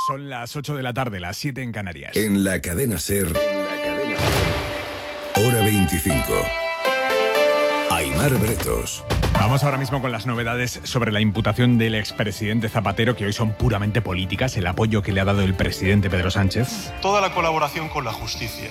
Son las 8 de la tarde, las 7 en Canarias. En la cadena SER, hora 25. Aimar Bretos. Vamos ahora mismo con las novedades sobre la imputación del expresidente Zapatero, que hoy son puramente políticas, el apoyo que le ha dado el presidente Pedro Sánchez. Toda la colaboración con la justicia.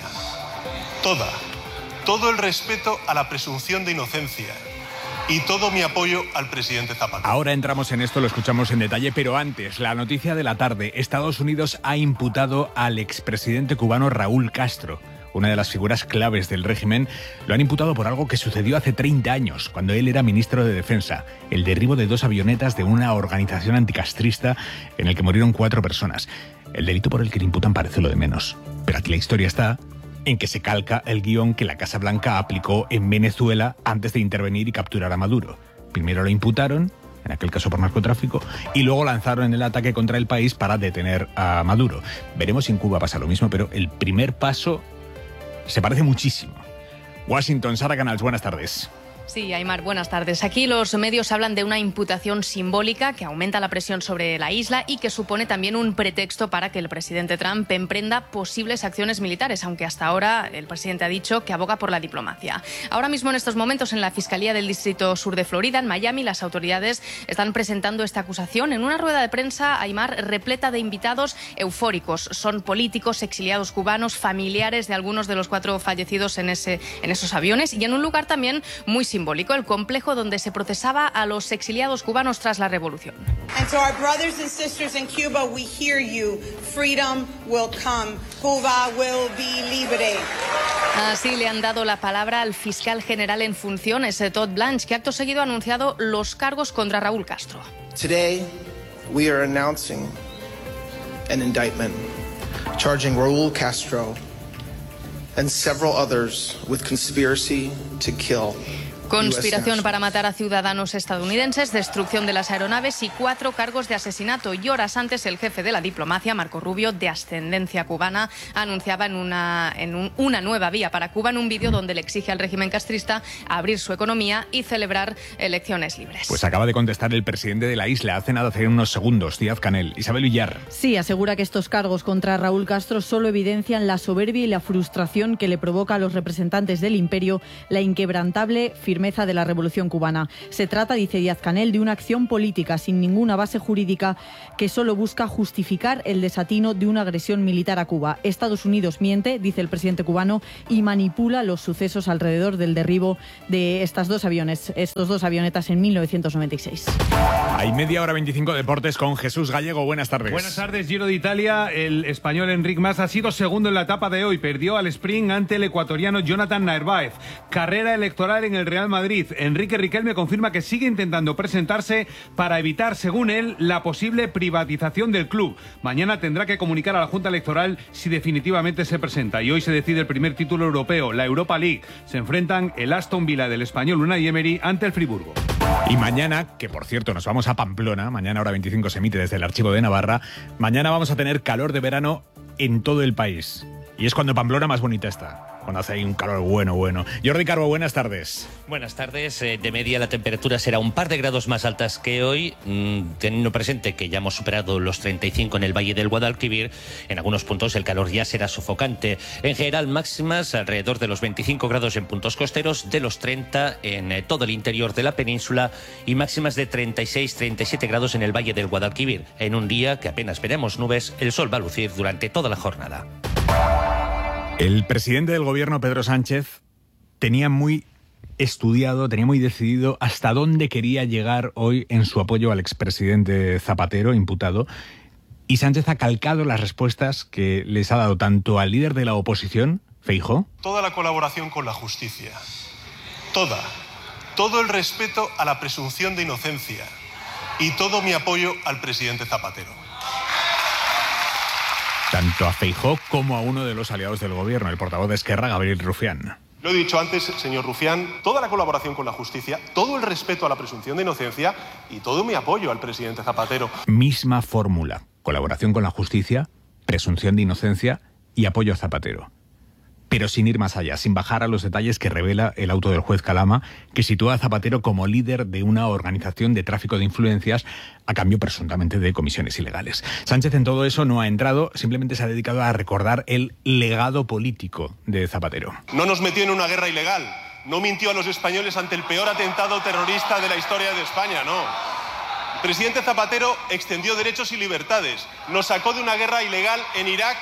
Todo el respeto a la presunción de inocencia. Y todo mi apoyo al presidente Zapatero. Ahora entramos en esto, lo escuchamos en detalle, pero antes, la noticia de la tarde. Estados Unidos ha imputado al expresidente cubano Raúl Castro, una de las figuras claves del régimen. Lo han imputado por algo que sucedió hace 30 años, cuando él era ministro de Defensa. El derribo de 2 avionetas de una organización anticastrista en el que murieron 4 personas. El delito por el que le imputan parece lo de menos. Pero aquí la historia está en que se calca el guión que la Casa Blanca aplicó en Venezuela antes de intervenir y capturar a Maduro. Primero lo imputaron, en aquel caso por narcotráfico, y luego lanzaron el ataque contra el país para detener a Maduro. Veremos si en Cuba pasa lo mismo, pero el primer paso se parece muchísimo. Washington, Sara Canals, buenas tardes. Sí, Aimar, buenas tardes. Aquí los medios hablan de una imputación simbólica que aumenta la presión sobre la isla y que supone también un pretexto para que el presidente Trump emprenda posibles acciones militares, aunque hasta ahora el presidente ha dicho que aboga por la diplomacia. Ahora mismo, en estos momentos, en la Fiscalía del Distrito Sur de Florida, en Miami, las autoridades están presentando esta acusación en una rueda de prensa, Aimar, repleta de invitados eufóricos. Son políticos, exiliados cubanos, familiares de algunos de los 4 fallecidos en esos aviones, y en un lugar también muy simbólico, el complejo donde se procesaba a los exiliados cubanos tras la revolución. And to our brothers and sisters in Cuba, we hear you. Freedom will come. Cuba will be libre. Así le han dado la palabra al fiscal general en funciones, Todd Blanche, que acto seguido ha anunciado los cargos contra Raúl Castro. Today, we are announcing an indictment charging Raúl Castro and several others with conspiracy to kill. Conspiración para matar a ciudadanos estadounidenses, destrucción de las aeronaves y 4 cargos de asesinato. Y horas antes, el jefe de la diplomacia, Marco Rubio, de ascendencia cubana, anunciaba una nueva vía para Cuba en un vídeo donde le exige al régimen castrista abrir su economía y celebrar elecciones libres. Pues acaba de contestar el presidente de la isla hace unos segundos, Díaz-Canel. Isabel Villar. Sí, asegura que estos cargos contra Raúl Castro solo evidencian la soberbia y la frustración que le provoca a los representantes del imperio la inquebrantable firmeza de la revolución cubana. Se trata, dice Díaz-Canel, de una acción política sin ninguna base jurídica que solo busca justificar el desatino de una agresión militar a Cuba. Estados Unidos miente, dice el presidente cubano, y manipula los sucesos alrededor del derribo de estos 2 avionetas en 1996. Hay media hora 25 deportes con Jesús Gallego. Buenas tardes. Buenas tardes, Giro de Italia. El español Enric Mas ha sido segundo en la etapa de hoy. Perdió al sprint ante el ecuatoriano Jonathan Narváez. Carrera electoral en el Real Madrid. Enrique Riquelme confirma que sigue intentando presentarse para evitar, según él, la posible privatización del club. Mañana tendrá que comunicar a la Junta Electoral si definitivamente se presenta. Y hoy se decide el primer título europeo, la Europa League. Se enfrentan el Aston Villa del español Unai Emery ante el Friburgo. Y mañana, que por cierto nos vamos a Pamplona, mañana hora 25 se emite desde el Archivo de Navarra, mañana vamos a tener calor de verano en todo el país. Y es cuando Pamplona más bonita está, cuando hace ahí un calor bueno. Jordi Carbo, buenas tardes. Buenas tardes. De media la temperatura será un par de grados más altas que hoy, teniendo presente que ya hemos superado los 35 en el Valle del Guadalquivir. En algunos puntos el calor ya será sofocante. En general, máximas alrededor de los 25 grados en puntos costeros, de los 30 en todo el interior de la península y máximas de 36-37 grados en el Valle del Guadalquivir. En un día que apenas veremos nubes, el sol va a lucir durante toda la jornada. El presidente del gobierno, Pedro Sánchez, tenía muy estudiado, tenía muy decidido hasta dónde quería llegar hoy en su apoyo al expresidente Zapatero, imputado, y Sánchez ha calcado las respuestas que les ha dado tanto al líder de la oposición, Feijóo. Toda la colaboración con la justicia. Todo el respeto a la presunción de inocencia. Y todo mi apoyo al presidente Zapatero. Tanto a Feijóo como a uno de los aliados del gobierno, el portavoz de Esquerra, Gabriel Rufián. Lo he dicho antes, señor Rufián, toda la colaboración con la justicia, todo el respeto a la presunción de inocencia y todo mi apoyo al presidente Zapatero. Misma fórmula, colaboración con la justicia, presunción de inocencia y apoyo a Zapatero. pero sin ir más allá, sin bajar a los detalles que revela el auto del juez Calama, que sitúa a Zapatero como líder de una organización de tráfico de influencias a cambio presuntamente de comisiones ilegales. Sánchez en todo eso no ha entrado, simplemente se ha dedicado a recordar el legado político de Zapatero. No nos metió en una guerra ilegal, no mintió a los españoles ante el peor atentado terrorista de la historia de España, no. El presidente Zapatero extendió derechos y libertades, nos sacó de una guerra ilegal en Irak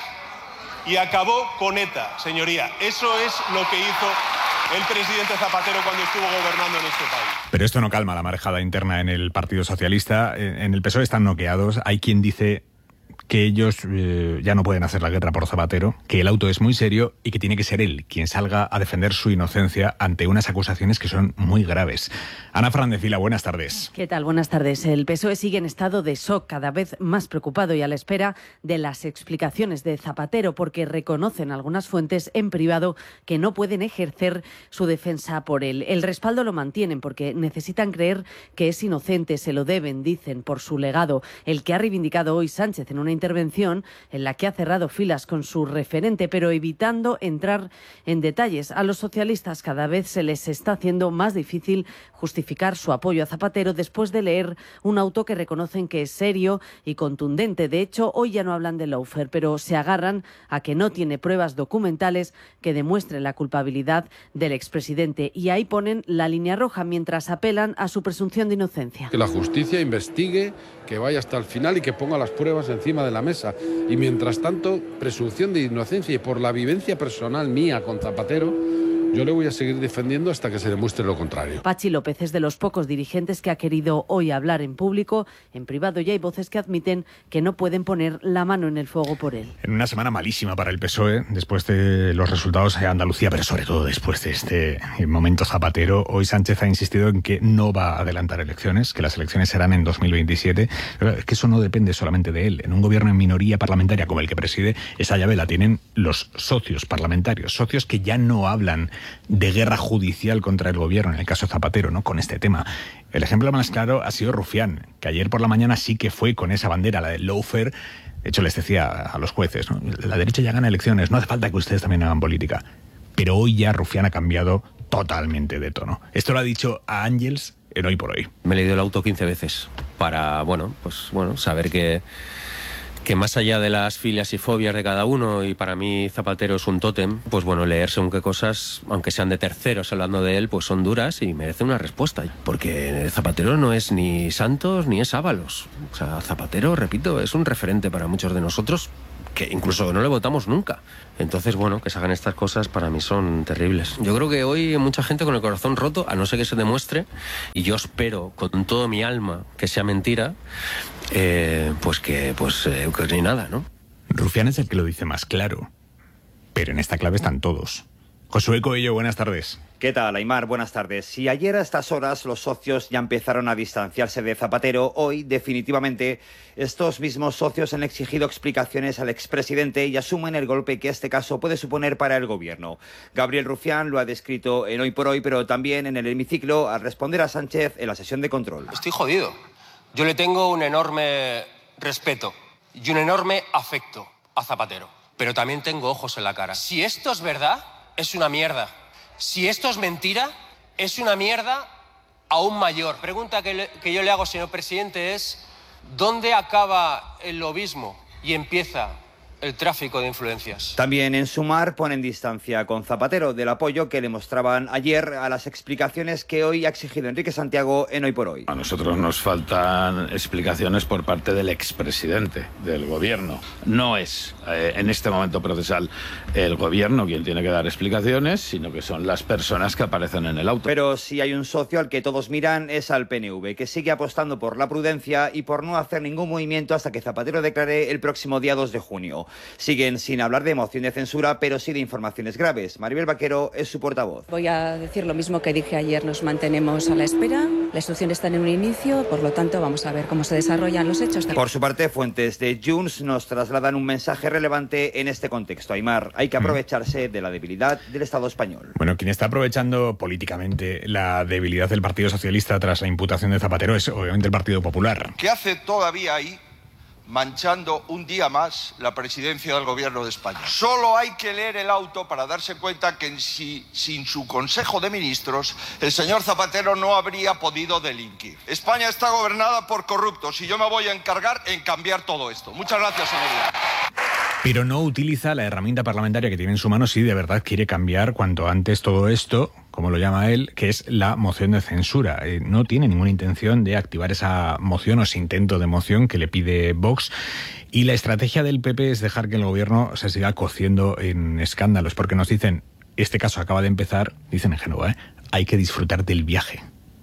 y acabó con ETA, señoría. Eso es lo que hizo el presidente Zapatero cuando estuvo gobernando en este país. Pero esto no calma la marejada interna en el Partido Socialista. En el PSOE están noqueados. Hay quien dice que ellos ya no pueden hacer la guerra por Zapatero, que el auto es muy serio y que tiene que ser él quien salga a defender su inocencia ante unas acusaciones que son muy graves. Ana Fernández Vila, buenas tardes. ¿Qué tal? Buenas tardes. El PSOE sigue en estado de shock, cada vez más preocupado y a la espera de las explicaciones de Zapatero, porque reconocen algunas fuentes en privado que no pueden ejercer su defensa por él. El respaldo lo mantienen porque necesitan creer que es inocente, se lo deben, dicen, por su legado, el que ha reivindicado hoy Sánchez en una intervención en la que ha cerrado filas con su referente, pero evitando entrar en detalles. A los socialistas cada vez se les está haciendo más difícil justificar su apoyo a Zapatero después de leer un auto que reconocen que es serio y contundente. De hecho, hoy ya no hablan de lawfare, pero se agarran a que no tiene pruebas documentales que demuestren la culpabilidad del expresidente. Y ahí ponen la línea roja mientras apelan a su presunción de inocencia. Que la justicia investigue, que vaya hasta el final y que ponga las pruebas encima de la mesa. Y mientras tanto, presunción de inocencia, y por la vivencia personal mía con Zapatero, yo le voy a seguir defendiendo hasta que se demuestre lo contrario. Pachi López es de los pocos dirigentes que ha querido hoy hablar en público. En privado ya hay voces que admiten que no pueden poner la mano en el fuego por él. En una semana malísima para el PSOE, después de los resultados de Andalucía, pero sobre todo después de este momento Zapatero, hoy Sánchez ha insistido en que no va a adelantar elecciones, que las elecciones serán en 2027. Pero es que eso no depende solamente de él. En un gobierno en minoría parlamentaria como el que preside, esa llave la tienen los socios parlamentarios, socios que ya no hablan de guerra judicial contra el gobierno, en el caso Zapatero, ¿no?, con este tema. El ejemplo más claro ha sido Rufián, que ayer por la mañana sí que fue con esa bandera, la del lawfare. De hecho, les decía a los jueces, ¿no?, la derecha ya gana elecciones, no hace falta que ustedes también hagan política. Pero hoy ya Rufián ha cambiado totalmente de tono. Esto lo ha dicho a Ángels en Hoy por Hoy. Me he leído el auto 15 veces para, saber que más allá de las filias y fobias de cada uno, y para mí Zapatero es un tótem, leer según qué cosas, aunque sean de terceros hablando de él, pues son duras y merecen una respuesta. Porque Zapatero no es ni Santos ni es Ábalos. O sea, Zapatero, repito, es un referente para muchos de nosotros, que incluso no le votamos nunca. Entonces, que se hagan estas cosas para mí son terribles. Yo creo que hoy hay mucha gente con el corazón roto, a no ser que se demuestre, y yo espero con todo mi alma que sea mentira, que ni nada, ¿no? Rufián es el que lo dice más claro, pero en esta clave están todos. Josué Coello, buenas tardes. ¿Qué tal, Aimar? Buenas tardes. Si ayer a estas horas los socios ya empezaron a distanciarse de Zapatero, hoy definitivamente estos mismos socios han exigido explicaciones al expresidente y asumen el golpe que este caso puede suponer para el gobierno. Gabriel Rufián lo ha descrito en Hoy por Hoy, pero también en el hemiciclo al responder a Sánchez en la sesión de control. Estoy jodido. Yo le tengo un enorme respeto y un enorme afecto a Zapatero, pero también tengo ojos en la cara. Si esto es verdad, es una mierda. Si esto es mentira, es una mierda aún mayor. Pregunta que yo le hago, señor presidente, es ¿dónde acaba el lobismo y empieza el tráfico de influencias? También en Sumar ponen distancia con Zapatero del apoyo que le mostraban ayer a las explicaciones que hoy ha exigido Enrique Santiago en Hoy por Hoy. A nosotros nos faltan explicaciones por parte del expresidente del gobierno. No es en este momento procesal el gobierno quien tiene que dar explicaciones, sino que son las personas que aparecen en el auto. Pero si hay un socio al que todos miran es al PNV, que sigue apostando por la prudencia y por no hacer ningún movimiento hasta que Zapatero declare el próximo día 2 de junio. Siguen sin hablar de moción de censura, pero sí de informaciones graves. Maribel Vaquero es su portavoz. Voy a decir lo mismo que dije ayer, nos mantenemos a la espera. La instrucción está en un inicio, por lo tanto vamos a ver cómo se desarrollan los hechos. Por su parte, fuentes de Junts nos trasladan un mensaje relevante en este contexto. Aimar, hay que aprovecharse de la debilidad del Estado español. Bueno, quien está aprovechando políticamente la debilidad del Partido Socialista tras la imputación de Zapatero es obviamente el Partido Popular. ¿Qué hace todavía ahí manchando un día más la presidencia del Gobierno de España. Solo hay que leer el auto para darse cuenta que sin su Consejo de Ministros el señor Zapatero no habría podido delinquir. España está gobernada por corruptos y yo me voy a encargar en cambiar todo esto. Muchas gracias, señoría. Pero no utiliza la herramienta parlamentaria que tiene en su mano si de verdad quiere cambiar cuanto antes todo esto, como lo llama él, que es la moción de censura. No tiene ninguna intención de activar esa moción o ese intento de moción que le pide Vox. Y la estrategia del PP es dejar que el gobierno se siga cociendo en escándalos, porque nos dicen, este caso acaba de empezar, dicen en Génova, hay que disfrutar del viaje.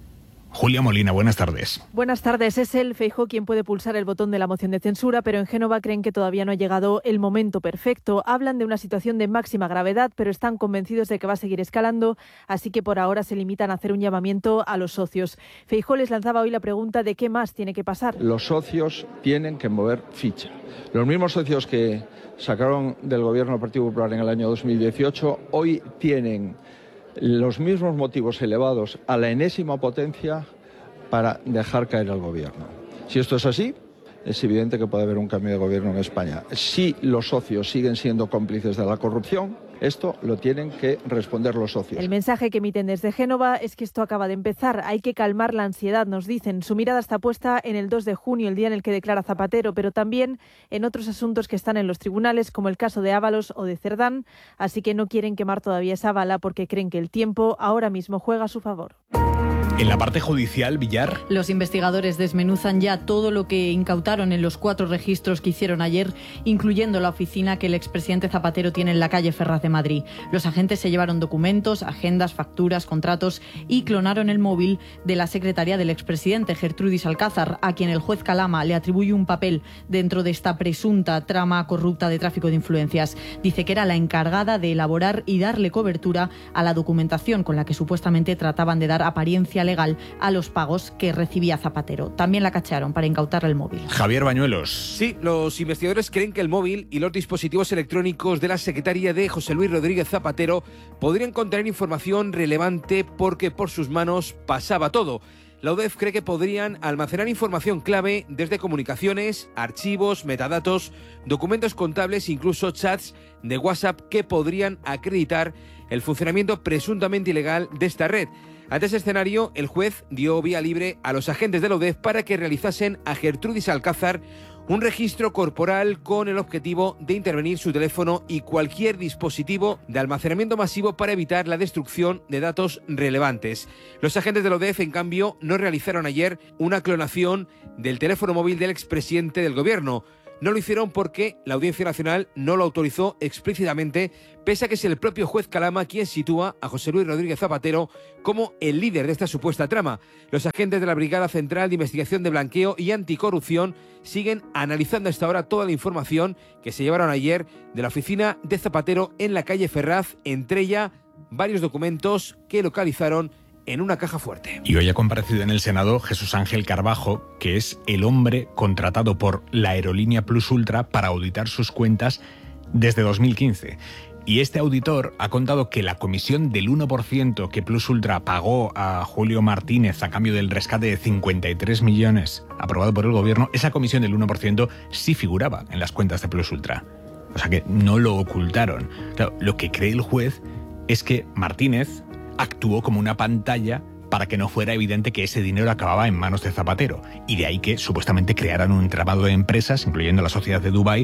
Julia Molina, buenas tardes. Buenas tardes. Es el Feijóo quien puede pulsar el botón de la moción de censura, pero en Génova creen que todavía no ha llegado el momento perfecto. Hablan de una situación de máxima gravedad, pero están convencidos de que va a seguir escalando, así que por ahora se limitan a hacer un llamamiento a los socios. Feijóo les lanzaba hoy la pregunta de qué más tiene que pasar. Los socios tienen que mover ficha. Los mismos socios que sacaron del gobierno del Partido Popular en el año 2018, hoy tienen los mismos motivos elevados a la enésima potencia para dejar caer al gobierno. Si esto es así, es evidente que puede haber un cambio de gobierno en España. Si los socios siguen siendo cómplices de la corrupción, esto lo tienen que responder los socios. El mensaje que emiten desde Génova es que esto acaba de empezar. Hay que calmar la ansiedad, nos dicen. Su mirada está puesta en el 2 de junio, el día en el que declara Zapatero, pero también en otros asuntos que están en los tribunales, como el caso de Ábalos o de Cerdán. Así que no quieren quemar todavía esa bala porque creen que el tiempo ahora mismo juega a su favor. En la parte judicial, Villar. Los investigadores desmenuzan ya todo lo que incautaron en los 4 registros que hicieron ayer, incluyendo la oficina que el expresidente Zapatero tiene en la calle Ferraz de Madrid. Los agentes se llevaron documentos, agendas, facturas, contratos y clonaron el móvil de la secretaria del expresidente, Gertrudis Alcázar, a quien el juez Calama le atribuye un papel dentro de esta presunta trama corrupta de tráfico de influencias. Dice que era la encargada de elaborar y darle cobertura a la documentación con la que supuestamente trataban de dar apariencia legal a los pagos que recibía Zapatero. También la cacharon para incautarle el móvil. Javier Bañuelos. Sí, los investigadores creen que el móvil y los dispositivos electrónicos de la secretaría de José Luis Rodríguez Zapatero podrían contener información relevante porque por sus manos pasaba todo. La UDEF cree que podrían almacenar información clave desde comunicaciones, archivos, metadatos, documentos contables, incluso chats de WhatsApp que podrían acreditar el funcionamiento presuntamente ilegal de esta red. Ante ese escenario, el juez dio vía libre a los agentes de la UDEF para que realizasen a Gertrudis Alcázar un registro corporal con el objetivo de intervenir su teléfono y cualquier dispositivo de almacenamiento masivo para evitar la destrucción de datos relevantes. Los agentes de la UDEF, en cambio, no realizaron ayer una clonación del teléfono móvil del expresidente del gobierno. No lo hicieron porque la Audiencia Nacional no lo autorizó explícitamente, pese a que es el propio juez Calama quien sitúa a José Luis Rodríguez Zapatero como el líder de esta supuesta trama. Los agentes de la Brigada Central de Investigación de Blanqueo y Anticorrupción siguen analizando hasta ahora toda la información que se llevaron ayer de la oficina de Zapatero en la calle Ferraz, entre ella varios documentos que localizaron en una caja fuerte. Y hoy ha comparecido en el Senado Jesús Ángel Carbajo, que es el hombre contratado por la aerolínea Plus Ultra para auditar sus cuentas desde 2015. Y este auditor ha contado que la comisión del 1% que Plus Ultra pagó a Julio Martínez a cambio del rescate de 53 millones aprobado por el gobierno, esa comisión del 1% sí figuraba en las cuentas de Plus Ultra. O sea que no lo ocultaron. Claro, lo que cree el juez es que Martínez actuó como una pantalla para que no fuera evidente que ese dinero acababa en manos de Zapatero. Y de ahí que supuestamente crearan un entramado de empresas, incluyendo la sociedad de Dubái,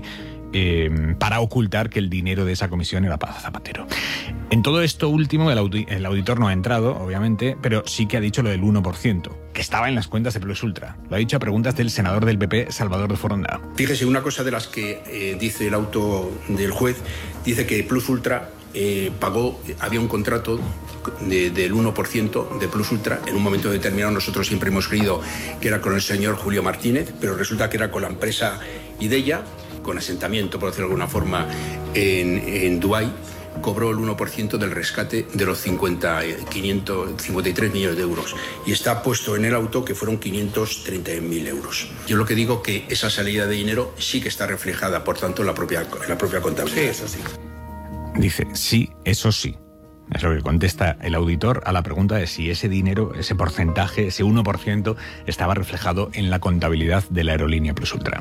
para ocultar que el dinero de esa comisión era para Zapatero. En todo esto último, el auditor no ha entrado, obviamente, pero sí que ha dicho lo del 1%, que estaba en las cuentas de Plus Ultra. Lo ha dicho a preguntas del senador del PP, Salvador de Foronda. Fíjese, una cosa de las que dice el auto del juez, dice que Plus Ultra pagó, había un contrato del 1% de Plus Ultra. En un momento determinado nosotros siempre hemos creído que era con el señor Julio Martínez, pero resulta que era con la empresa Ideya, con asentamiento, por decirlo de alguna forma, en Dubái. Cobró el 1% del rescate de los 53 millones de euros. Y está puesto en el auto que fueron 530.000 euros. Yo lo que digo que esa salida de dinero sí que está reflejada, por tanto, en la propia contabilidad. Sí, eso sí. Dice, sí, eso sí. Es lo que contesta el auditor a la pregunta de si ese dinero, ese porcentaje, ese 1%, estaba reflejado en la contabilidad de la aerolínea Plus Ultra.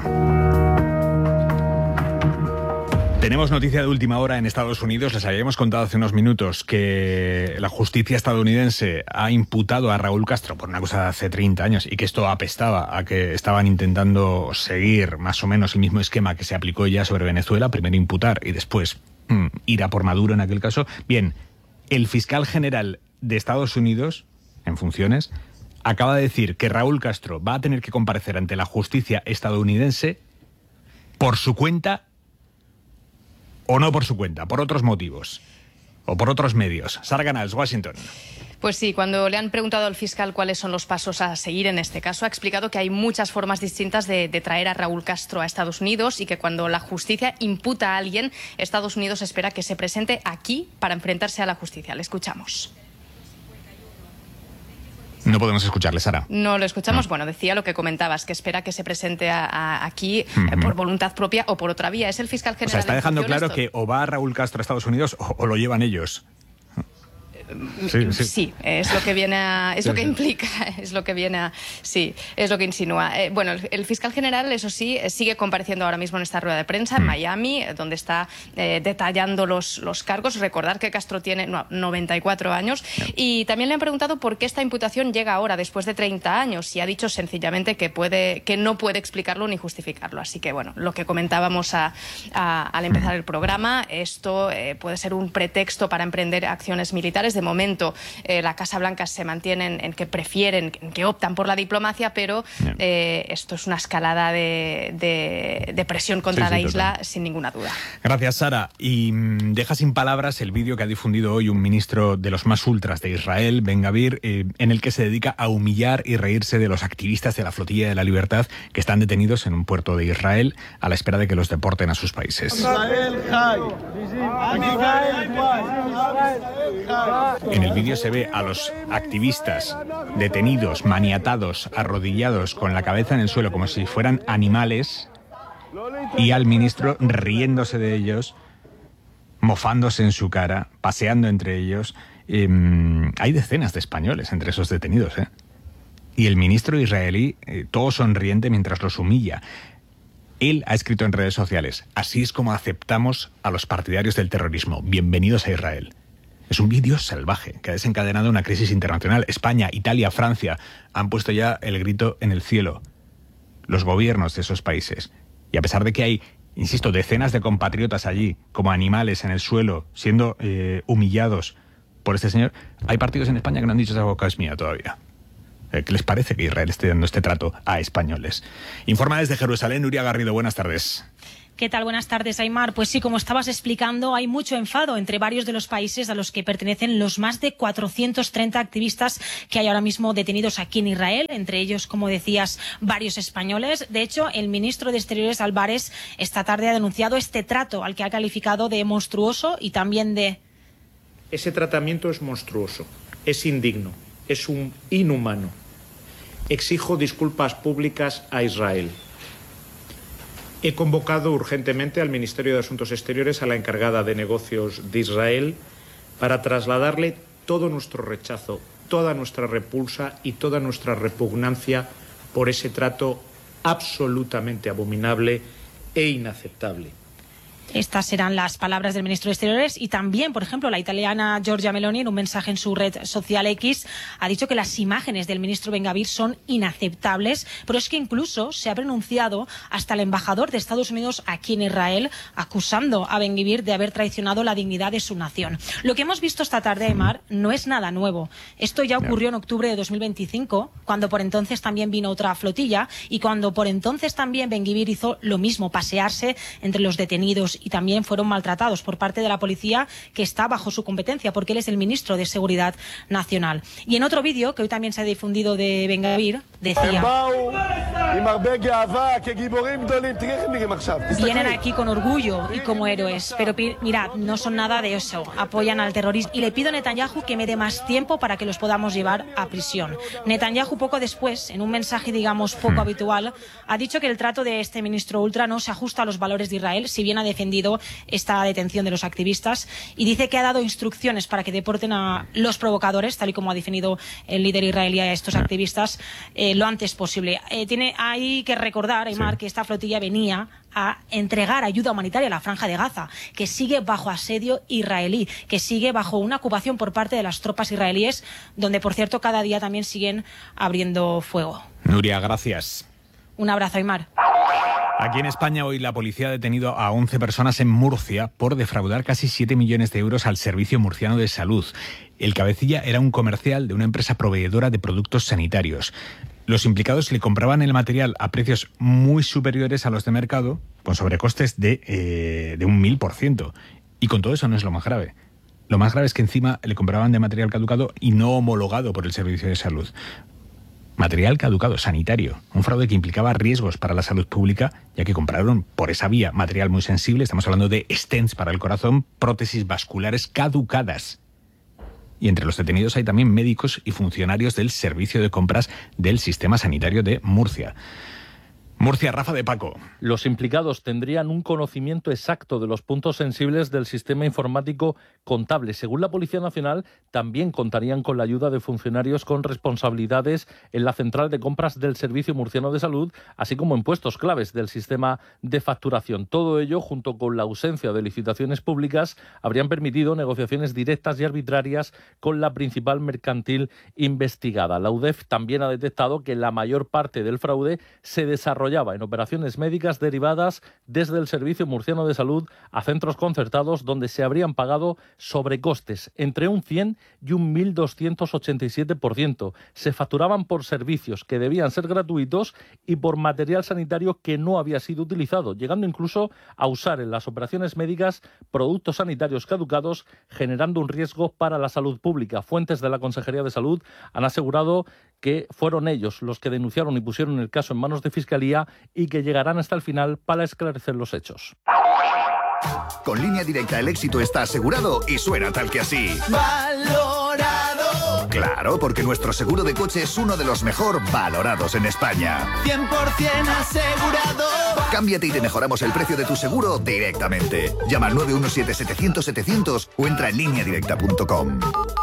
Tenemos noticia de última hora en Estados Unidos. Les habíamos contado hace unos minutos que la justicia estadounidense ha imputado a Raúl Castro por una cosa de hace 30 años y que esto apestaba a que estaban intentando seguir más o menos el mismo esquema que se aplicó ya sobre Venezuela, primero imputar y después ir a por Maduro en aquel caso. Bien, el fiscal general de Estados Unidos, en funciones, acaba de decir que Raúl Castro va a tener que comparecer ante la justicia estadounidense por su cuenta o no por su cuenta, por otros motivos o por otros medios. Sara Canals, Washington. Pues sí, cuando le han preguntado al fiscal cuáles son los pasos a seguir en este caso, ha explicado que hay muchas formas distintas de traer a Raúl Castro a Estados Unidos y que cuando la justicia imputa a alguien, Estados Unidos espera que se presente aquí para enfrentarse a la justicia. Le escuchamos. No podemos escucharle, Sara. No lo escuchamos. No. Bueno, decía lo que comentabas, que espera que se presente aquí por voluntad propia o por otra vía. Es el fiscal general. O sea, está dejando claro que o va Raúl Castro a Estados Unidos o lo llevan ellos. Sí, es lo que viene a, es lo que implica, es lo que viene a, sí, es lo que insinúa. Bueno, el fiscal general, eso sí, sigue compareciendo ahora mismo en esta rueda de prensa en Miami, donde está detallando los cargos. Recordar que Castro tiene 94 años y también le han preguntado por qué esta imputación llega ahora, después de 30 años, y ha dicho sencillamente que no puede explicarlo ni justificarlo. Así que, bueno, lo que comentábamos al empezar el programa, esto puede ser un pretexto para emprender acciones militares. De momento, la Casa Blanca se mantiene en que prefieren, en que optan por la diplomacia, pero esto es una escalada de presión contra la isla, total, sin ninguna duda. Gracias, Sara. Y deja sin palabras el vídeo que ha difundido hoy un ministro de los más ultras de Israel, Ben Gvir, en el que se dedica a humillar y reírse de los activistas de la Flotilla de la Libertad que están detenidos en un puerto de Israel a la espera de que los deporten a sus países. En el vídeo se ve a los activistas detenidos, maniatados, arrodillados, con la cabeza en el suelo, como si fueran animales, y al ministro riéndose de ellos, mofándose en su cara, paseando entre ellos. Hay decenas de españoles entre esos detenidos, Y el ministro israelí, todo sonriente mientras los humilla. Él ha escrito en redes sociales: así es como aceptamos a los partidarios del terrorismo. Bienvenidos a Israel. Es un vídeo salvaje que ha desencadenado una crisis internacional. España, Italia, Francia han puesto ya el grito en el cielo. Los gobiernos de esos países. Y a pesar de que hay, insisto, decenas de compatriotas allí, como animales en el suelo, siendo humillados por este señor, hay partidos en España que no han dicho esa boca es mía todavía. ¿Qué les parece que Israel esté dando este trato a españoles? Informa desde Jerusalén, Nuria Garrido. Buenas tardes. ¿Qué tal? Buenas tardes, Aimar. Pues sí, como estabas explicando, hay mucho enfado entre varios de los países a los que pertenecen los más de 430 activistas que hay ahora mismo detenidos aquí en Israel, entre ellos, como decías, varios españoles. De hecho, el ministro de Exteriores, Álvarez, esta tarde ha denunciado este trato al que ha calificado de monstruoso y también de... Ese tratamiento es monstruoso, es indigno, es un inhumano. Exijo disculpas públicas a Israel. He convocado urgentemente al Ministerio de Asuntos Exteriores, a la encargada de negocios de Israel, para trasladarle todo nuestro rechazo, toda nuestra repulsa y toda nuestra repugnancia por ese trato absolutamente abominable e inaceptable. Estas serán las palabras del ministro de Exteriores y también, por ejemplo, la italiana Giorgia Meloni, en un mensaje en su red social X, ha dicho que las imágenes del ministro Ben Gvir son inaceptables, pero es que incluso se ha pronunciado hasta el embajador de Estados Unidos aquí en Israel, acusando a Ben Gvir de haber traicionado la dignidad de su nación. Lo que hemos visto esta tarde, Aimar, no es nada nuevo. Esto ya ocurrió en octubre de 2025, cuando por entonces también vino otra flotilla y cuando por entonces también Ben Gvir hizo lo mismo, pasearse entre los detenidos, y también fueron maltratados por parte de la policía, que está bajo su competencia porque él es el ministro de Seguridad Nacional. Y en otro vídeo que hoy también se ha difundido de Ben Gvir, decía: vienen aquí con orgullo y como héroes, pero mirad, no son nada de eso, apoyan al terrorismo y le pido a Netanyahu que me dé más tiempo para que los podamos llevar a prisión. Netanyahu poco después, en un mensaje digamos poco habitual, ha dicho que el trato de este ministro ultra no se ajusta a los valores de Israel, si bien ha defendido esta detención de los activistas, y dice que ha dado instrucciones para que deporten a los provocadores, tal y como ha definido el líder israelí a estos activistas, lo antes posible. Hay que recordar, Aymar, que esta flotilla venía a entregar ayuda humanitaria a la Franja de Gaza, que sigue bajo asedio israelí, que sigue bajo una ocupación por parte de las tropas israelíes, donde, por cierto, cada día también siguen abriendo fuego. Nuria, gracias. Un abrazo, Aymar. Aquí en España hoy la policía ha detenido a 11 personas en Murcia por defraudar casi 7 millones de euros al Servicio Murciano de Salud. El cabecilla era un comercial de una empresa proveedora de productos sanitarios. Los implicados le compraban el material a precios muy superiores a los de mercado, con sobrecostes de un 1000%. Y con todo eso no es lo más grave. Lo más grave es que encima le compraban de material caducado y no homologado por el Servicio de Salud. Material caducado, sanitario. Un fraude que implicaba riesgos para la salud pública, ya que compraron por esa vía material muy sensible. Estamos hablando de stents para el corazón, prótesis vasculares caducadas. Y entre los detenidos hay también médicos y funcionarios del servicio de compras del sistema sanitario de Murcia. Murcia, Rafa de Paco. Los implicados tendrían un conocimiento exacto de los puntos sensibles del sistema informático contable. Según la Policía Nacional, también contarían con la ayuda de funcionarios con responsabilidades en la central de compras del Servicio Murciano de Salud, así como en puestos claves del sistema de facturación. Todo ello, junto con la ausencia de licitaciones públicas, habrían permitido negociaciones directas y arbitrarias con la principal mercantil investigada. La UDEF también ha detectado que la mayor parte del fraude se desarrollaba en operaciones médicas derivadas desde el Servicio Murciano de Salud a centros concertados donde se habrían pagado sobrecostes entre un 100 y un 1287%. Se facturaban por servicios que debían ser gratuitos y por material sanitario que no había sido utilizado, llegando incluso a usar en las operaciones médicas productos sanitarios caducados, generando un riesgo para la salud pública. Fuentes de la Consejería de Salud han asegurado que fueron ellos los que denunciaron y pusieron el caso en manos de Fiscalía y que llegarán hasta el final para esclarecer los hechos. Con Línea Directa el éxito está asegurado y suena tal que así. ¡Valorado! Claro, porque nuestro seguro de coche es uno de los mejor valorados en España. 100% asegurado. Cámbiate y te mejoramos el precio de tu seguro directamente. Llama al 917-700-700 o entra en lineadirecta.com.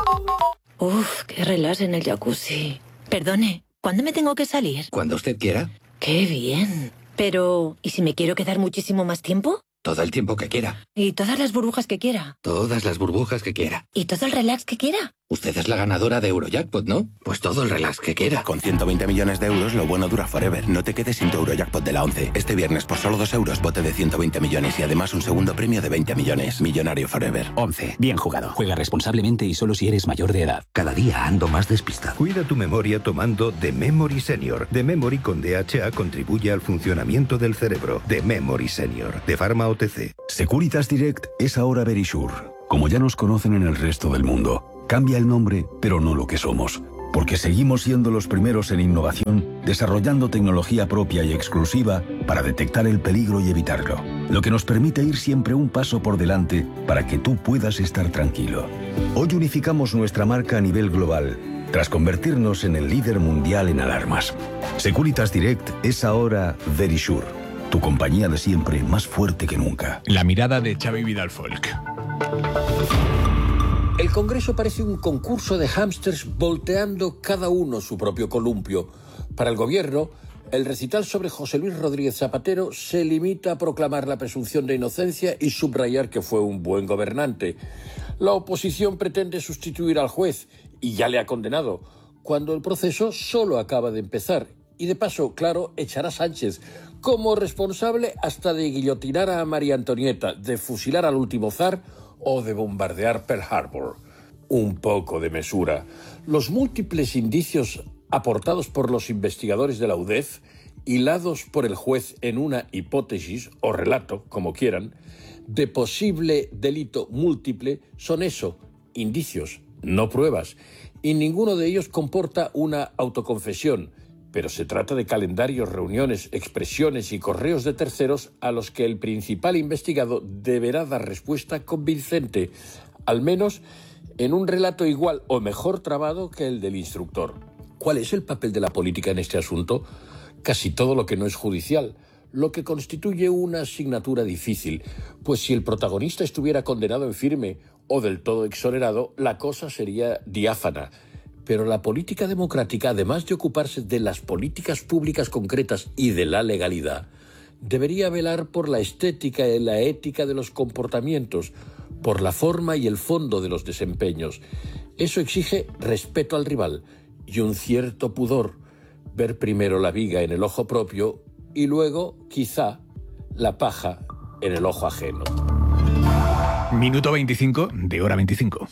Uf, qué relax en el jacuzzi. Perdone, ¿cuándo me tengo que salir? Cuando usted quiera. ¡Qué bien! Pero, ¿y si me quiero quedar muchísimo más tiempo? Todo el tiempo que quiera. ¿Y todas las burbujas que quiera? Todas las burbujas que quiera. ¿Y todo el relax que quiera? Usted es la ganadora de Eurojackpot, ¿no? Pues todo el relax que quiera. Con 120 millones de euros, lo bueno dura forever. No te quedes sin tu Eurojackpot de la 11. Este viernes, por solo 2 euros, bote de 120 millones y además un segundo premio de 20 millones. Millonario forever. 11. Bien jugado. Juega responsablemente y solo si eres mayor de edad. Cada día ando más despistado. Cuida tu memoria tomando The Memory Senior. The Memory con DHA contribuye al funcionamiento del cerebro. The Memory Senior. De Pharma OTC. Securitas Direct es ahora Verisure. Como ya nos conocen en el resto del mundo, cambia el nombre, pero no lo que somos. Porque seguimos siendo los primeros en innovación, desarrollando tecnología propia y exclusiva para detectar el peligro y evitarlo. Lo que nos permite ir siempre un paso por delante para que tú puedas estar tranquilo. Hoy unificamos nuestra marca a nivel global, tras convertirnos en el líder mundial en alarmas. Securitas Direct es ahora Verisure. Tu compañía de siempre, más fuerte que nunca. La mirada de Xavi Vidal Folk. El Congreso parece un concurso de hámsters volteando cada uno su propio columpio. Para el Gobierno, el recital sobre José Luis Rodríguez Zapatero se limita a proclamar la presunción de inocencia y subrayar que fue un buen gobernante. La oposición pretende sustituir al juez, y ya le ha condenado, cuando el proceso solo acaba de empezar. Y de paso, claro, echará a Sánchez como responsable hasta de guillotinar a María Antonieta, de fusilar al último zar o de bombardear Pearl Harbor. Un poco de mesura. Los múltiples indicios aportados por los investigadores de la UDEF, hilados por el juez en una hipótesis o relato, como quieran, de posible delito múltiple, son eso, indicios, no pruebas, y ninguno de ellos comporta una autoconfesión. pero se trata de calendarios, reuniones, expresiones y correos de terceros a los que el principal investigado deberá dar respuesta convincente, al menos en un relato igual o mejor trabado que el del instructor. ¿Cuál es el papel de la política en este asunto? Casi todo lo que no es judicial, lo que constituye una asignatura difícil, pues si el protagonista estuviera condenado en firme o del todo exonerado, la cosa sería diáfana. Pero la política democrática, además de ocuparse de las políticas públicas concretas y de la legalidad, debería velar por la estética y la ética de los comportamientos, por la forma y el fondo de los desempeños. Eso exige respeto al rival y un cierto pudor, ver primero la viga en el ojo propio y luego, quizá, la paja en el ojo ajeno. Minuto 25 de hora 25.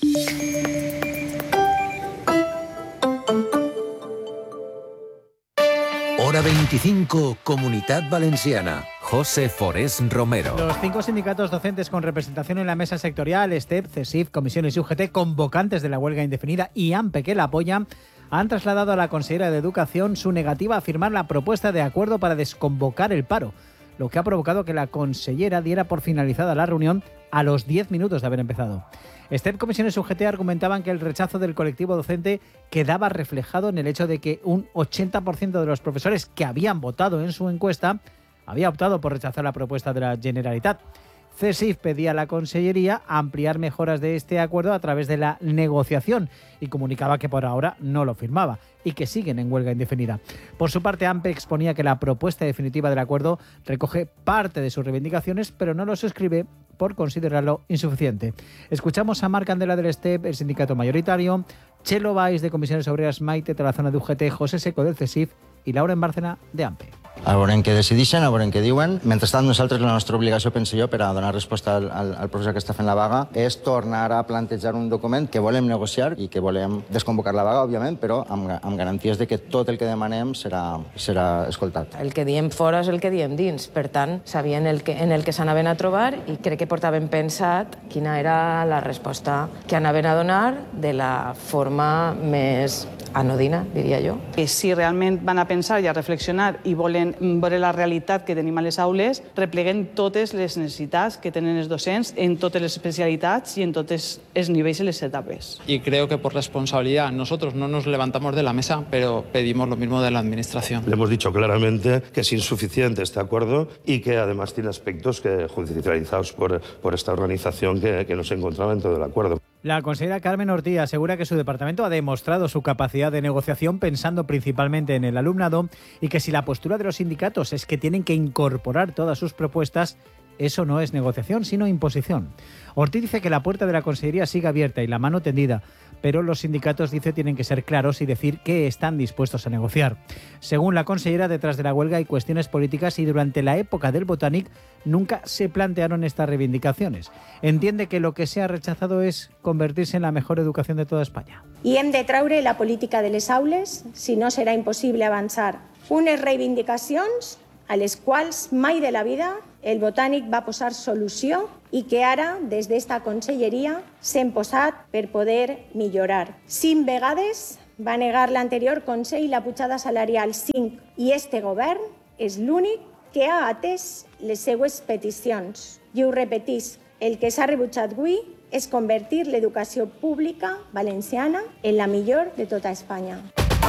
Hora 25, Comunitat Valenciana. José Forés Romero. Los 5 sindicatos docentes con representación en la mesa sectorial, STEP, CESIF, Comisiones y UGT, convocantes de la huelga indefinida y AMPE, que la apoyan, han trasladado a la consejera de Educación su negativa a firmar la propuesta de acuerdo para desconvocar el paro, lo que ha provocado que la consellera diera por finalizada la reunión a los 10 minutos de haber empezado. STEP, Comisiones y UGT argumentaban que el rechazo del colectivo docente quedaba reflejado en el hecho de que un 80% de los profesores que habían votado en su encuesta había optado por rechazar la propuesta de la Generalitat. CESIF pedía a la Consellería ampliar mejoras de este acuerdo a través de la negociación y comunicaba que por ahora no lo firmaba y que siguen en huelga indefinida. Por su parte, AMPE exponía que la propuesta definitiva del acuerdo recoge parte de sus reivindicaciones, pero no lo suscribe por considerarlo insuficiente. Escuchamos a Marc Candela del STEP, el sindicato mayoritario, Chelo Valls de Comisiones Obreras, Maite de la zona de UGT, José Seco del CESIF y Laura en Bárcena de AMPE. A veure què decideixen, a veure què diuen. Mentrestant, nosaltres la nostra obligació, penso jo, per a donar resposta al professor que està fent la vaga, és tornar a plantejar un document que volem negociar i que volem desconvocar la vaga, òbviament, però amb garanties de que tot el que demanem serà escoltat. El que diem fora és el que diem dins. Per tant, sabien en el que s'anaven a trobar i crec que portaven pensat quina era la resposta que anaven a donar de la forma més anodina, diria jo. Si realment van a pensar i a reflexionar i volen veure la realitat que tenim a les aules, repleguen totes les necessitats que tenen els docents en totes les especialitats i en tots els nivells i les etapes. Y creo que por responsabilidad nosotros no nos levantamos de la mesa, pero pedimos lo mismo de la Administración. Le hemos dicho claramente que es insuficiente este acuerdo y que además tiene aspectos que judicializados por esta organización que no se encontraba dentro del acuerdo. La consejera Carmen Ortí asegura que su departamento ha demostrado su capacidad de negociación pensando principalmente en el alumnado y que si la postura de los sindicatos es que tienen que incorporar todas sus propuestas, eso no es negociación, sino imposición. Ortiz dice que la puerta de la Consellería sigue abierta y la mano tendida, pero los sindicatos, dice, tienen que ser claros y decir que están dispuestos a negociar. Según la consellera, detrás de la huelga hay cuestiones políticas y durante la época del Botànic nunca se plantearon estas reivindicacions. Entiende que lo que se ha rechazado es convertirse en la mejor educación de toda España. I hem de treure la política de les aules, si no serà impossible avançar unes reivindicacions a les quals mai de la vida el Botànic va posar solució i que ara, des d'esta conselleria, s'hem posat per poder millorar. 5 vegades va negar l'anterior Consell la pujada salarial 5 i este govern és l'únic que ha atès les seues peticions. I ho repetís, el que s'ha rebutjat avui és convertir l'educació pública valenciana en la millor de tota Espanya.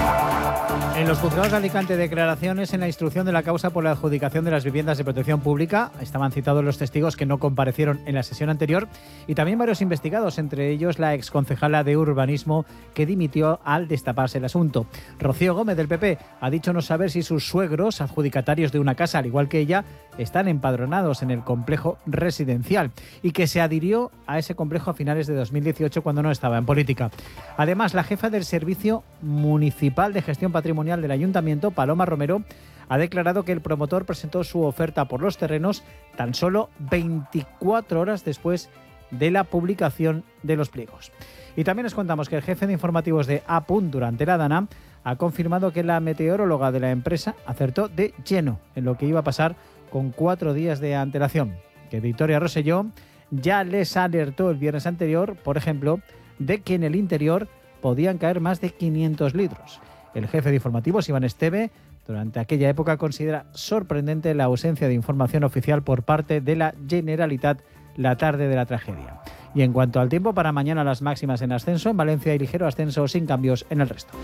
En los juzgados de Alicante, declaraciones en la instrucción de la causa por la adjudicación de las viviendas de protección pública. Estaban citados los testigos que no comparecieron en la sesión anterior y también varios investigados, entre ellos la exconcejala de Urbanismo que dimitió al destaparse el asunto. Rocío Gómez, del PP, ha dicho no saber si sus suegros, adjudicatarios de una casa, al igual que ella, están empadronados en el complejo residencial y que se adhirió a ese complejo a finales de 2018 cuando no estaba en política. Además, la jefa del Servicio Municipal de Gestión Patrimonial del Ayuntamiento, Paloma Romero, ha declarado que el promotor presentó su oferta por los terrenos tan solo 24 horas después de la publicación de los pliegos. Y también les contamos que el jefe de informativos de APUN durante la Dana ha confirmado que la meteoróloga de la empresa acertó de lleno en lo que iba a pasar con 4 días de antelación, que Victoria Rosselló ya les alertó el viernes anterior, por ejemplo, de que en el interior podían caer más de 500 litros. El jefe de informativos, Iván Esteve, durante aquella época considera sorprendente la ausencia de información oficial por parte de la Generalitat la tarde de la tragedia. Y en cuanto al tiempo, para mañana las máximas en ascenso, en Valencia hay ligero ascenso sin cambios en el resto.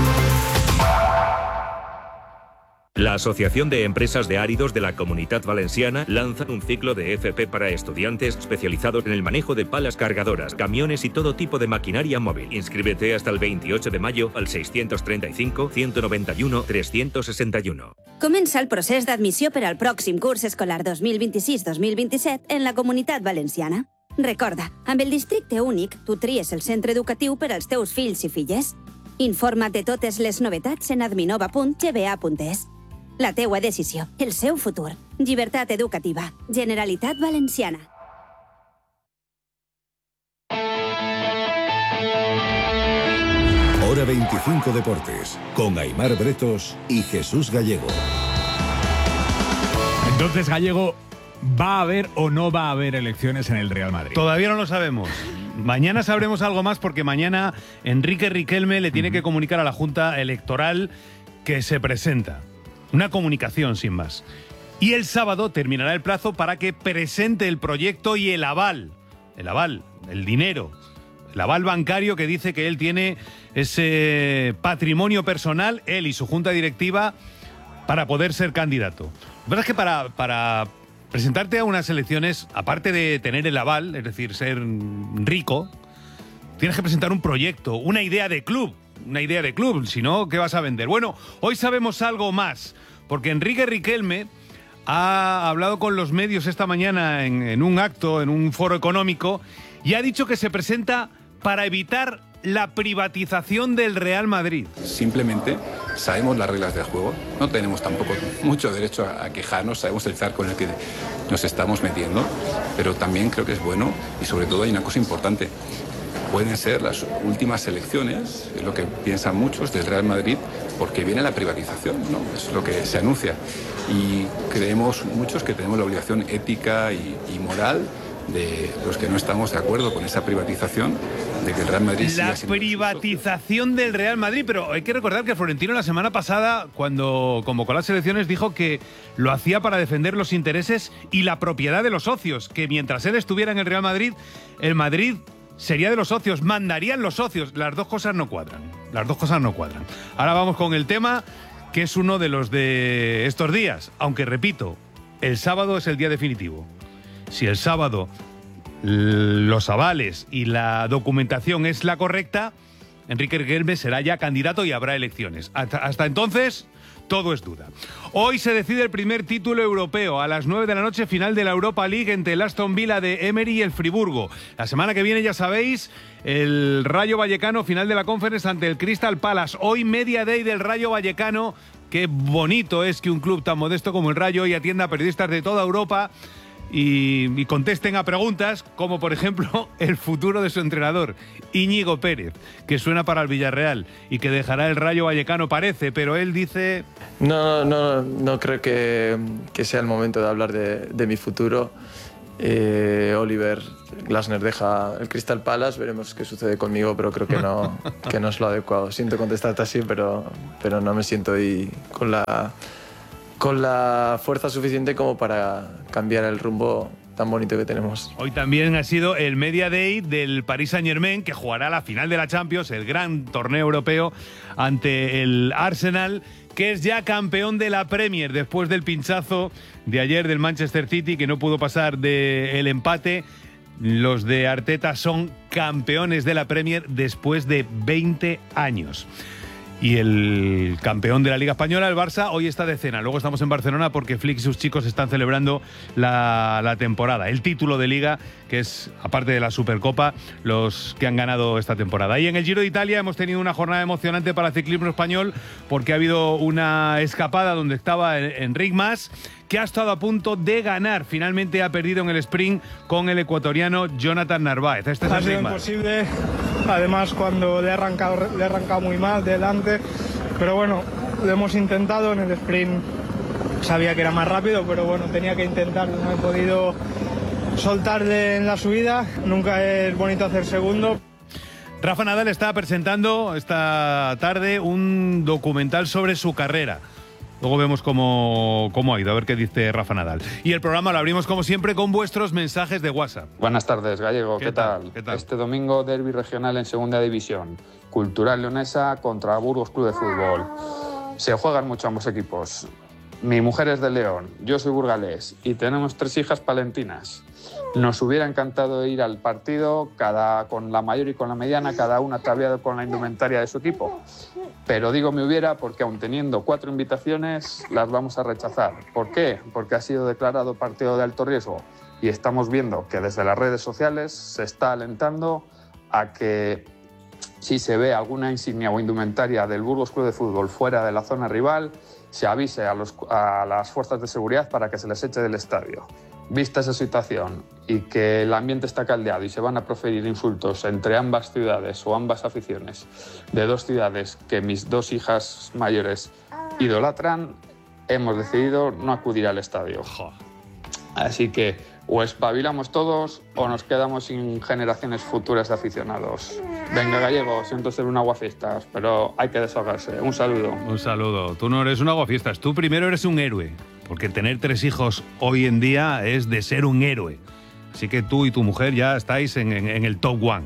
La Asociación de Empresas de Áridos de la Comunitat Valenciana lanza un ciclo de FP para estudiantes especializados en el manejo de palas cargadoras, camiones y todo tipo de maquinaria móvil. Inscríbete hasta el 28 de mayo al 635 191 361. Comença el procés d'admissió per al pròxim curs escolar 2026-2027 en la Comunitat Valenciana. Recorda, amb el districte únic, tu tries el centre educatiu per als teus fills i filles. Informa't de totes les novetats en adminova.gba.es. La teua decisió, el seu futur. Llibertat educativa. Generalitat Valenciana. Hora 25 Deportes, con Aimar Bretos y Jesús Gallego. Entonces, Gallego, ¿va a haber o no va a haber elecciones en el Real Madrid? Todavía no lo sabemos. Mañana sabremos algo más porque mañana Enrique Riquelme le tiene que comunicar a la Junta Electoral que se presenta. Una comunicación sin más. Y el sábado terminará el plazo para que presente el proyecto y el aval, el dinero, el aval bancario que dice que él tiene ese patrimonio personal, él y su junta directiva, para poder ser candidato. La verdad es que para presentarte a unas elecciones, aparte de tener el aval, es decir, ser rico, tienes que presentar un proyecto, una idea de club, si no, ¿qué vas a vender? Bueno, hoy sabemos algo más, porque Enrique Riquelme ha hablado con los medios esta mañana en un acto, en un foro económico, y ha dicho que se presenta para evitar la privatización del Real Madrid. Simplemente sabemos las reglas del juego, no tenemos tampoco mucho derecho a quejarnos, sabemos el zarco en el que nos estamos metiendo, pero también creo que es bueno y sobre todo hay una cosa importante. Pueden ser las últimas elecciones, es lo que piensan muchos, del Real Madrid, porque viene la privatización, ¿no? Es lo que se anuncia. Y creemos muchos que tenemos la obligación ética y moral de los que no estamos de acuerdo con esa privatización, de que el Real Madrid La privatización del Real Madrid, pero hay que recordar que Florentino la semana pasada, cuando convocó las elecciones, dijo que lo hacía para defender los intereses y la propiedad de los socios, que mientras él estuviera en el Real Madrid, el Madrid sería de los socios, mandarían los socios. Las dos cosas no cuadran. Ahora vamos con el tema que es uno de los de estos días, aunque repito, el sábado es el día definitivo. Si el sábado los avales y la documentación es la correcta, Enrique Riquelme será ya candidato y habrá elecciones. Hasta entonces, todo es duda. Hoy se decide el primer título europeo. A las 9 de la noche, final de la Europa League entre el Aston Villa de Emery y el Friburgo. La semana que viene, ya sabéis, el Rayo Vallecano, final de la Conference ante el Crystal Palace. Hoy, media day del Rayo Vallecano. Qué bonito es que un club tan modesto como el Rayo hoy atienda a periodistas de toda Europa y contesten a preguntas como, por ejemplo, el futuro de su entrenador, Íñigo Pérez, que suena para el Villarreal y que dejará el Rayo Vallecano, parece, pero él dice... No creo que sea el momento de hablar de mi futuro. Oliver Glasner deja el Crystal Palace, veremos qué sucede conmigo, pero creo que no es lo adecuado. Siento contestarte así, pero no me siento ahí con la fuerza suficiente como para cambiar el rumbo tan bonito que tenemos. Hoy también ha sido el Media Day del Paris Saint-Germain, que jugará la final de la Champions, el gran torneo europeo, ante el Arsenal, que es ya campeón de la Premier después del pinchazo de ayer del Manchester City, que no pudo pasar del empate. Los de Arteta son campeones de la Premier después de 20 años. Y el campeón de la Liga Española, el Barça, hoy está de cena. Luego estamos en Barcelona porque Flick y sus chicos están celebrando la temporada, el título de Liga, que es, aparte de la Supercopa, los que han ganado esta temporada. Y en el Giro de Italia hemos tenido una jornada emocionante para el ciclismo español porque ha habido una escapada donde estaba Enric Mas, que ha estado a punto de ganar. Finalmente ha perdido en el sprint con el ecuatoriano Jonathan Narváez. Este es ha sido imposible, además cuando le he arrancado muy mal delante, pero bueno, lo hemos intentado. En el sprint sabía que era más rápido, pero bueno, tenía que intentarlo, no he podido soltar en la subida. Nunca es bonito hacer segundo. Rafa Nadal está presentando esta tarde un documental sobre su carrera. Luego vemos cómo ha ido, a ver qué dice Rafa Nadal. Y el programa lo abrimos como siempre con vuestros mensajes de WhatsApp. Buenas tardes, Gallego. ¿Qué tal? Este domingo, derbi regional en segunda división. Cultural Leonesa contra Burgos Club de Fútbol. Se juegan mucho ambos equipos. Mi mujer es de León, yo soy burgalés y tenemos 3 hijas palentinas. Nos hubiera encantado ir al partido, con la mayor y con la mediana, cada una ataviado con la indumentaria de su equipo. Pero digo me hubiera porque aun teniendo 4 invitaciones, las vamos a rechazar. ¿Por qué? Porque ha sido declarado partido de alto riesgo y estamos viendo que desde las redes sociales se está alentando a que si se ve alguna insignia o indumentaria del Burgos Club de Fútbol fuera de la zona rival, se avise a las fuerzas de seguridad para que se les eche del estadio. Vista esa situación y que el ambiente está caldeado y se van a proferir insultos entre ambas ciudades o ambas aficiones de 2 ciudades que mis 2 hijas mayores idolatran, hemos decidido no acudir al estadio. Así que o espabilamos todos o nos quedamos sin generaciones futuras de aficionados. Venga, Gallego, siento ser un aguafiestas, pero hay que desahogarse. Un saludo. Un saludo. Tú no eres un aguafiestas, tú primero eres un héroe. Porque tener 3 hijos hoy en día es de ser un héroe. Así que tú y tu mujer ya estáis en el top 1.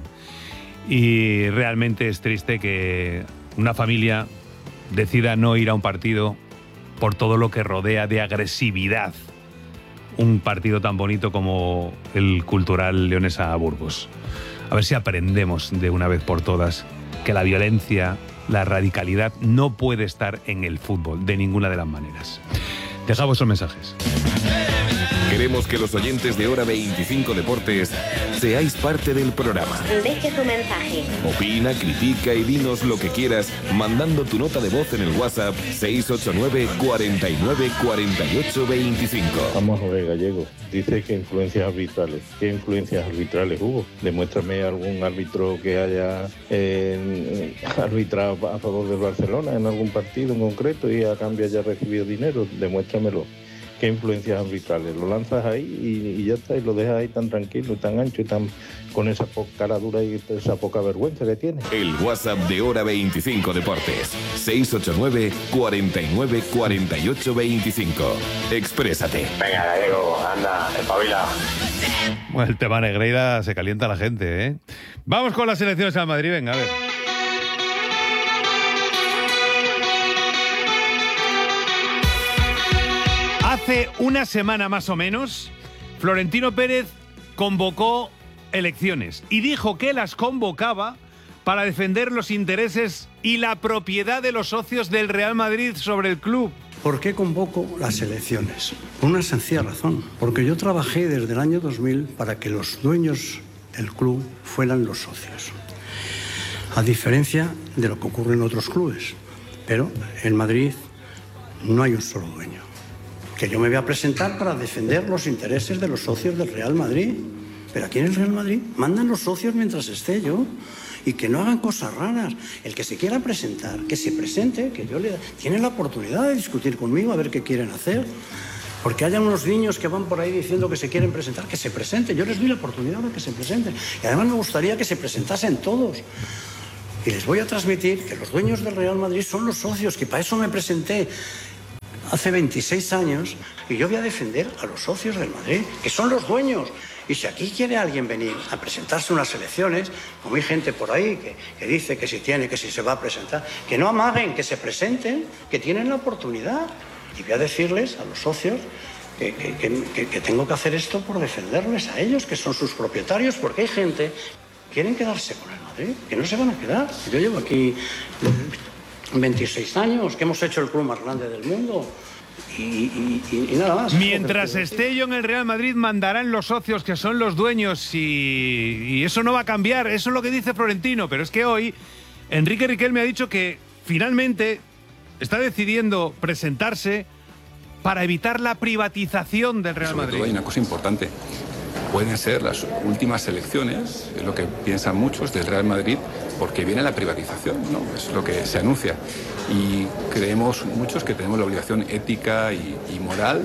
Y realmente es triste que una familia decida no ir a un partido por todo lo que rodea de agresividad. Un partido tan bonito como el Cultural Leonesa Burgos. A ver si aprendemos de una vez por todas que la violencia, la radicalidad no puede estar en el fútbol de ninguna de las maneras. Deja vuestros mensajes. Queremos que los oyentes de Hora 25 Deportes seáis parte del programa. Deje tu mensaje. Opina, critica y dinos lo que quieras mandando tu nota de voz en el WhatsApp 689 49 48 25. Vamos a ver, Gallego. Dice que influencias arbitrales. ¿Qué influencias arbitrales hubo? Demuéstrame algún árbitro que haya arbitrado a favor del Barcelona en algún partido en concreto y a cambio haya recibido dinero. Demuéstramelo. ¿Qué influencias arbitrales? Lo lanzas ahí y ya está, y lo dejas ahí tan tranquilo, tan ancho y tan con esa cara dura y esa poca vergüenza que tiene. El WhatsApp de Hora 25 Deportes. 689 49 48 25. Exprésate. Venga, Gallego, anda, espabila. Bueno, el tema Negreira se calienta la gente, ¿eh? Vamos con las elecciones al Madrid, venga, a ver. Hace una semana más o menos, Florentino Pérez convocó elecciones y dijo que las convocaba para defender los intereses y la propiedad de los socios del Real Madrid sobre el club. ¿Por qué convoco las elecciones? Por una sencilla razón. Porque yo trabajé desde el año 2000 para que los dueños del club fueran los socios. A diferencia de lo que ocurre en otros clubes. Pero en Madrid no hay un solo dueño. Que yo me voy a presentar para defender los intereses de los socios del Real Madrid. Pero aquí en el Real Madrid mandan los socios mientras esté yo. Y que no hagan cosas raras. El que se quiera presentar, que se presente, que yo le... Tienen la oportunidad de discutir conmigo a ver qué quieren hacer. Porque haya unos niños que van por ahí diciendo que se quieren presentar, que se presenten. Yo les doy la oportunidad de que se presenten. Y además me gustaría que se presentasen todos. Y les voy a transmitir que los dueños del Real Madrid son los socios, que para eso me presenté hace 26 años, y yo voy a defender a los socios del Madrid, que son los dueños. Y si aquí quiere alguien venir a presentarse unas elecciones, como hay gente por ahí que dice que si tiene, que si se va a presentar, que no amaguen, que se presenten, que tienen la oportunidad. Y voy a decirles a los socios que tengo que hacer esto por defenderles a ellos, que son sus propietarios, porque hay gente que quieren quedarse con el Madrid, que no se van a quedar. Yo llevo aquí 26 años, que hemos hecho el club más grande del mundo. Y nada más. Mientras esté yo en el Real Madrid, mandarán los socios, que son los dueños, y eso no va a cambiar. Eso es lo que dice Florentino. Pero es que hoy Enrique Riquelme ha dicho que finalmente está decidiendo presentarse para evitar la privatización del Real Madrid. Sobre todo hay una cosa importante. Pueden ser las últimas elecciones, es lo que piensan muchos, del Real Madrid, porque viene la privatización, ¿no? Es lo que se anuncia. Y creemos muchos que tenemos la obligación ética y moral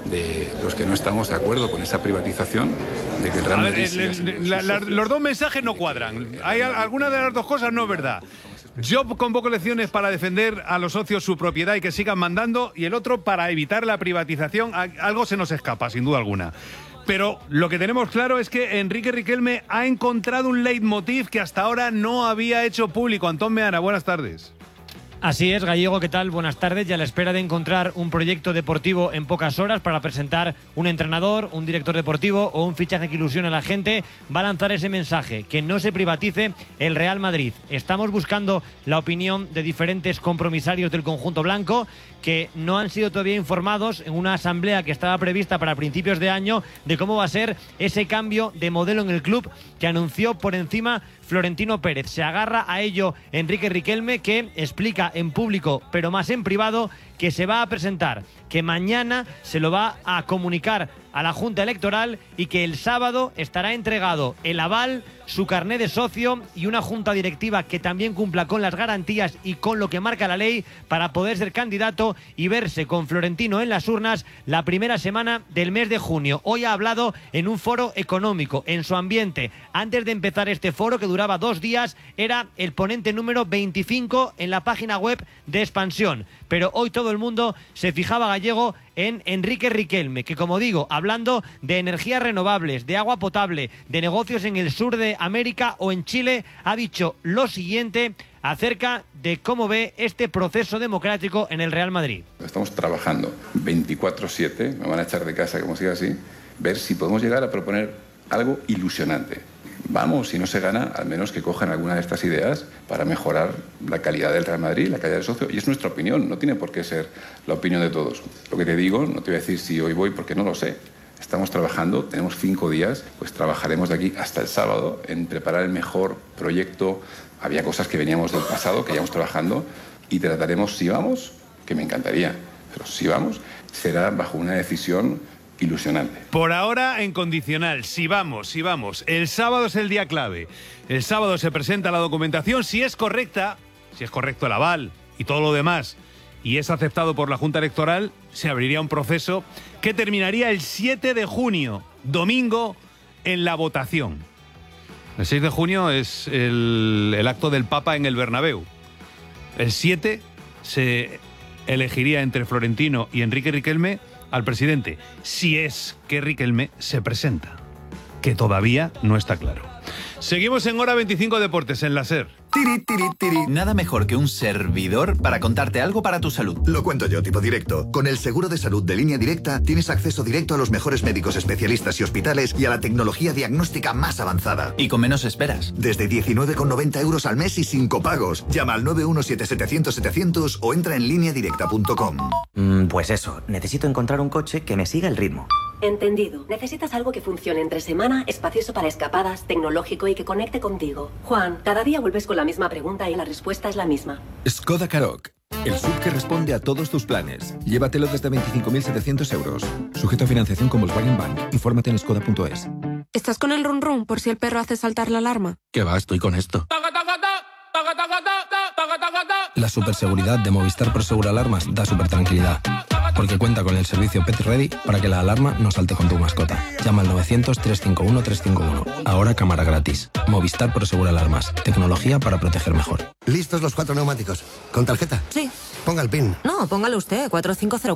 de los que no estamos de acuerdo con esa privatización, de que el Real Madrid los dos mensajes no cuadran. Hay alguna de las dos cosas no es verdad. Yo convoco elecciones para defender a los socios su propiedad y que sigan mandando, y el otro para evitar la privatización. Algo se nos escapa, sin duda alguna. Pero lo que tenemos claro es que Enrique Riquelme ha encontrado un leitmotiv que hasta ahora no había hecho público. Antón Meana, buenas tardes. Así es, Gallego, ¿qué tal? Buenas tardes. Y a la espera de encontrar un proyecto deportivo en pocas horas para presentar un entrenador, un director deportivo o un fichaje que ilusione a la gente, va a lanzar ese mensaje, que no se privatice el Real Madrid. Estamos buscando la opinión de diferentes compromisarios del conjunto blanco que no han sido todavía informados en una asamblea que estaba prevista para principios de año de cómo va a ser ese cambio de modelo en el club que anunció por encima Florentino Pérez. Se agarra a ello Enrique Riquelme, que explica en público, pero más en privado, que se va a presentar, que mañana se lo va a comunicar a la Junta Electoral y que el sábado estará entregado el aval, su carné de socio y una junta directiva que también cumpla con las garantías y con lo que marca la ley para poder ser candidato y verse con Florentino en las urnas la primera semana del mes de junio. Hoy ha hablado en un foro económico, en su ambiente. Antes de empezar este foro, que duraba 2 días, era el ponente número 25 en la página web de Expansión. Pero hoy todo el mundo se fijaba, Gallego, en Enrique Riquelme, que, como digo, hablando de energías renovables, de agua potable, de negocios en el sur de América o en Chile, ha dicho lo siguiente acerca de cómo ve este proceso democrático en el Real Madrid. Estamos trabajando 24/7, me van a echar de casa como siga así, ver si podemos llegar a proponer algo ilusionante. Vamos, si no se gana, al menos que cojan alguna de estas ideas para mejorar la calidad del Real Madrid, la calidad del socio. Y es nuestra opinión, no tiene por qué ser la opinión de todos. Lo que te digo, no te voy a decir si hoy voy porque no lo sé. Estamos trabajando, tenemos 5 días, pues trabajaremos de aquí hasta el sábado en preparar el mejor proyecto. Había cosas que veníamos del pasado, que íbamos trabajando, y trataremos, si vamos, que me encantaría, pero si vamos, será bajo una decisión ilusionante. Por ahora en condicional, si vamos. El sábado es el día clave. El sábado se presenta la documentación, si es correcta, si es correcto el aval y todo lo demás, y es aceptado por la Junta Electoral, se abriría un proceso que terminaría el 7 de junio, domingo, en la votación. El 6 de junio es el acto del Papa en el Bernabéu. El 7 se elegiría entre Florentino y Enrique Riquelme al presidente, si es que Riquelme se presenta, que todavía no está claro. Seguimos en Hora 25 Deportes, en la SER. Nada mejor que un servidor para contarte algo para tu salud. Lo cuento yo, tipo directo. Con el seguro de salud de Línea Directa tienes acceso directo a los mejores médicos especialistas y hospitales y a la tecnología diagnóstica más avanzada. Y con menos esperas. Desde 19,90 € al mes y sin copagos. Llama al 917-700-700 o entra en lineadirecta.com. Pues eso, necesito encontrar un coche que me siga el ritmo. Entendido. Necesitas algo que funcione entre semana, espacioso para escapadas, tecnológico y que conecte contigo. Juan, cada día vuelves con la misma pregunta y la respuesta es la misma. Skoda Karoq, el SUV que responde a todos tus planes. Llévatelo desde 25.700 €. Sujeto a financiación con Volkswagen Bank. Infórmate en skoda.es. ¿Estás con el run run por si el perro hace saltar la alarma? ¿Qué va? Estoy con esto. La superseguridad de Movistar Prosegur Alarmas da super tranquilidad, porque cuenta con el servicio Pet Ready para que la alarma no salte con tu mascota. Llama al 900-351-351. Ahora cámara gratis. Movistar Prosegur Alarmas. Tecnología para proteger mejor. ¿Listos los 4 neumáticos? ¿Con tarjeta? Sí. Ponga el PIN. No, póngalo usted, 4504.